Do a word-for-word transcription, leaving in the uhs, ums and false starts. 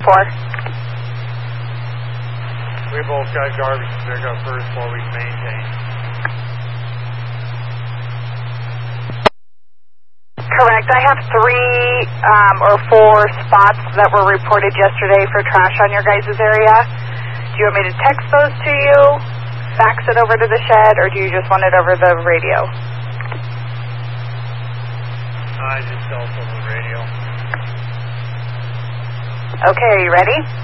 Four. We both got garbage to pick up first while we maintain. Correct. I have three um, or four spots that were reported yesterday for trash on your guys' area. Do you want me to text those to you, fax it over to the shed, or do you just want it over the radio? I just cell phone the radio. Okay, are you ready?